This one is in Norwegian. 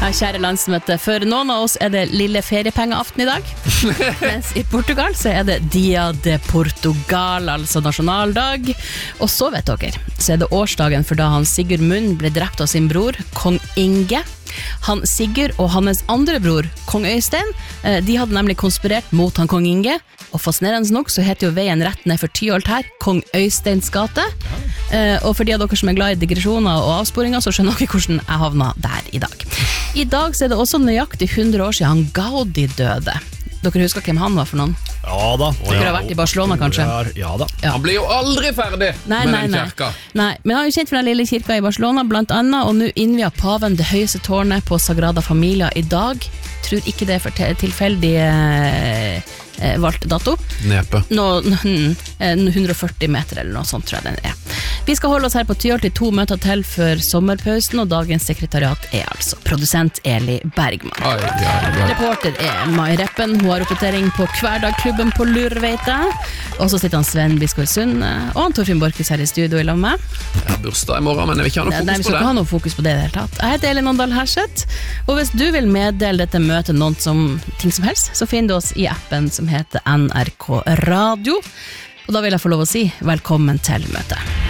Kjære landsmøte, for noen av oss det lille feriepengeaften I dag, mens I Portugal så det Dia de Portugal, altså nasjonaldag. Og så vet dere, så det årsdagen for da han Sigurd Munn ble drept av sin bror, kong Inge. Han Sigurd og hans andre bror, kong Øystein, de hadde nemlig konspirert mot han kong Inge, og fascinerende nok så heter jo veien rett ned for Tyholt her, kong Øysteins gate. Og for de av dere som glad I digresjoner og avsporinger, så skjønner dere hvordan jeg havna der I dag. I dag så det også nøyaktig 100 år siden Gaudi døde. Dere husker hvem han var for noen? Ja da. Dere har vært I Barcelona kanskje? Ja da. Ja. Han blir jo aldri ferdig med den kirka. Nei, men han jo kjent for den lille kirka I Barcelona blant annet, og nå innvier paven det høyeste tårnet på Sagrada Familia I dag. Tror ikke det for tilfeldig valgt dato. Nepe. 140 meter eller noe sånt tror jeg den Vi skal holde oss her på Tyholt I 2 møter til før sommerpausen, og dagens sekretariat altså produsent Eli Bergman. Reporter Mai Reppen, hun har oppdatering på Hverdagklubben på Lurveita, og så sitter han Sven Biskår Sund, og han Torfinn Borchhus her I studio I lag med. Jeg har bursdag I morgen, men jeg vil ikke ha noe fokus på det. Nei, vi skal ikke ha noe fokus på det I det hele tatt. Jeg heter Elin Åndal Herseth, og hvis du vil meddele dette møtet noen ting som helst, så finner du oss I appen som heter NRK Radio, og da vil jeg få lov å si velkommen til møtet.